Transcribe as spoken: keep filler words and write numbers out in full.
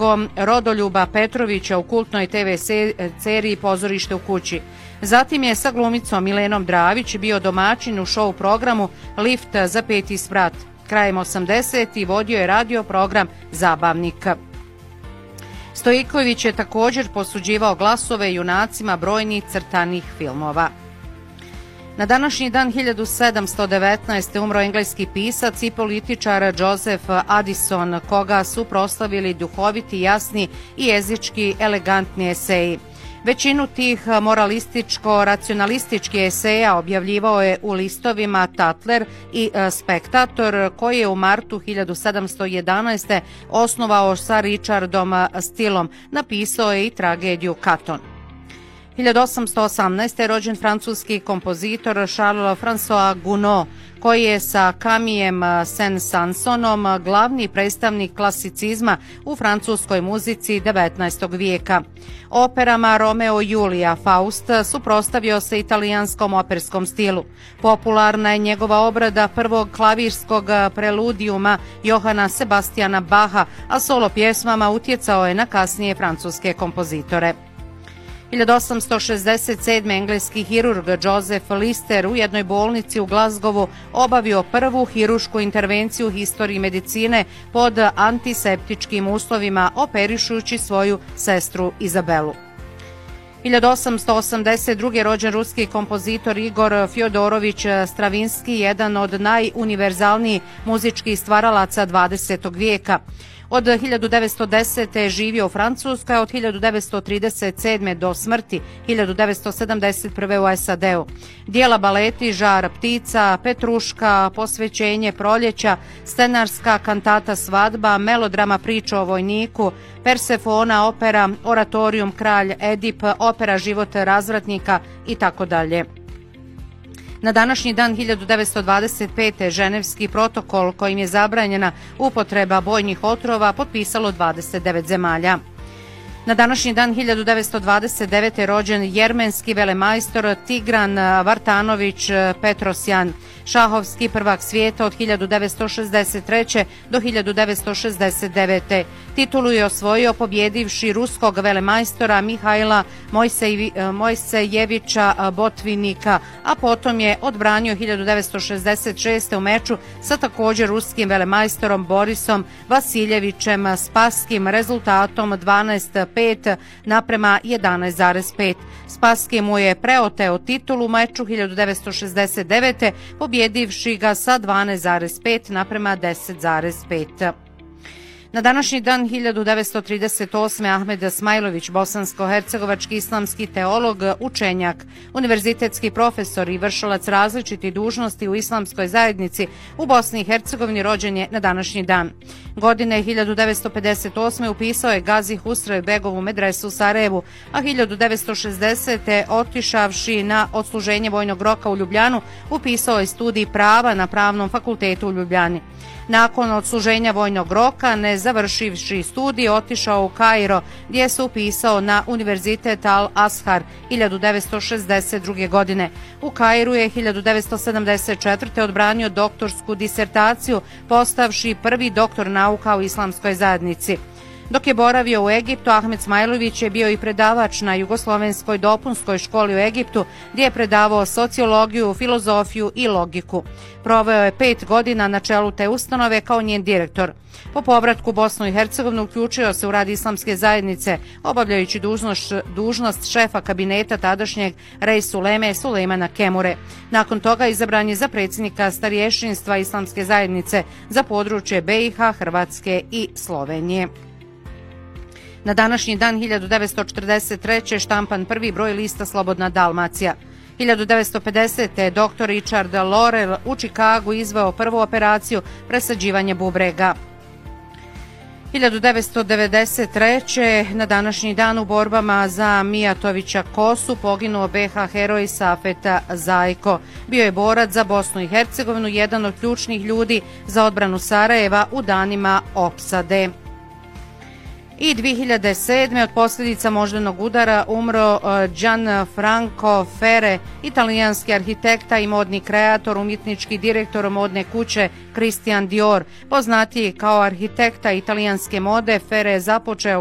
ulogo Rodoljuba Petrovića u kultnoj te ve seriji Pozorište u kući. Zatim je sa glumicom Milenom Dravić bio domaćin u show programu Lift za peti sprat. Krajem osamdesetih vodio je radio program Zabavnik. Stojiković je također posuđivao glasove junacima brojnih crtanih filmova. Na današnji dan hiljadu sedamsto devetnaeste. umro engleski pisac i političar Joseph Addison, koga su proslavili duhoviti, jasni i jezički elegantni eseji. Većinu tih moralističko-racionalističkih eseja objavljivao je u listovima Tatler i Spektator, koji je u martu hiljadu sedamsto jedanaeste. osnovao sa Richardom Steelom. Napisao je i tragediju Katon. hiljadu osamsto osamnaeste. rođen francuski kompozitor Charles-François Gounod, koji je sa Camilleom Saint-Sansonom glavni predstavnik klasicizma u francuskoj muzici devetnaestog vijeka. Operama Romeo i Julija, Faust suprotstavio se italijanskom operskom stilu. Popularna je njegova obrada prvog klavirskog preludijuma Johana Sebastiana Bacha, a solo pjesmama utjecao je na kasnije francuske kompozitore. hiljadu osamsto šezdeset sedme. engleski hirurg Joseph Lister u jednoj bolnici u Glasgowu obavio prvu hirušku intervenciju u historiji medicine pod antiseptičkim uslovima, operišujući svoju sestru Izabelu. hiljadu osamsto osamdeset druge. rođen ruski kompozitor Igor Fjodorović Stravinski, jedan od najuniverzalnijih muzičkih stvaralaca dvadesetog vijeka. Od hiljadu devetsto desete. živio u Francuskoj, a od hiljadu devetsto trideset sedme. do smrti hiljadu devetsto sedamdeset prve. u es a de u. Dijela baleti Žar ptica, Petruška, Posvećenje proljeća, scenarska kantata Svadba, melodrama Priča o vojniku, Persefona opera, Oratorijum Kralj Edip, opera Život razvratnika i tako dalje. Na današnji dan hiljadu devetsto dvadeset pete. Ženevski protokol kojim je zabranjena upotreba bojnih otrova potpisalo dvadeset devet zemalja. Na današnji dan hiljadu devetsto dvadeset devete. rođen jermenski velemajstor Tigran Vartanović Petrosjan, šahovski prvak svijeta od hiljadu devetsto šezdeset treće. do hiljadu devetsto šezdeset devete. Titulu je osvojio pobjedivši ruskog velemajstora Mihajla Mojsejevića Botvinika, a potom je odbranio hiljadu devetsto šezdeset šeste. u meču sa također ruskim velemajstorom Borisom Vasiljevićem Spaskim rezultatom dvanaest pet naprema jedanaest zarez pet. Spaski mu je preoteo titulu u meču hiljadu devetsto šezdeset devete. pobjedivši ga sa dvanaest zarez pet naprema deset zarez pet. Na današnji dan hiljadu devetsto trideset osme. Ahmed Smajlović, bosansko-hercegovački islamski teolog, učenjak, univerzitetski profesor i vršilac različitih dužnosti u islamskoj zajednici u Bosni i Hercegovini, rođen je na današnji dan. Godine hiljadu devetsto pedeset osme. upisao je Gazi Husrev Begovu medresu u Sarajevu, a hiljadu devetsto šezdesete. otišavši na odsluženje vojnog roka u Ljubljanu, upisao je studij prava na Pravnom fakultetu u Ljubljani. Nakon odsluženja vojnog roka, ne završivši studij, otišao u Kairo, gdje se upisao na Univerzitet Al-Azhar hiljadu devetsto šezdeset druge. godine. U Kairu je hiljadu devetsto sedamdeset četvrte. odbranio doktorsku disertaciju, postavši prvi doktor nauka u islamskoj zajednici. Dok je boravio u Egiptu, Ahmed Smajlović je bio i predavač na Jugoslovenskoj dopunskoj školi u Egiptu, gdje je predavao sociologiju, filozofiju i logiku. Proveo je pet godina na čelu te ustanove kao njen direktor. Po povratku u Bosnu i Hercegovinu uključio se u rad islamske zajednice, obavljajući dužnost, dužnost šefa kabineta tadašnjeg Rej Suleme Sulejmana Kemure. Nakon toga izabran je za predsjednika starješinstva islamske zajednice za područje be i ha, Hrvatske i Slovenije. Na današnji dan hiljadu devetsto četrdeset treće. štampan prvi broj lista Slobodna Dalmacija. hiljadu devetsto pedesete. doktor Richard Lorel u Čikagu izveo prvu operaciju presađivanja bubrega. hiljadu devetsto devedeset treće. na današnji dan u borbama za Mijatovića Kosu poginuo be ha heroj Safet Zajko. Bio je borac za Bosnu i Hercegovinu, jedan od ključnih ljudi za odbranu Sarajeva u danima opsade. I dvije hiljade sedme. od posljedica moždanog udara umro Gianfranco Ferre, italijanski arhitekta i modni kreator, umjetnički direktor modne kuće Christian Dior. Poznatiji kao arhitekta italijanske mode, Ferre je započeo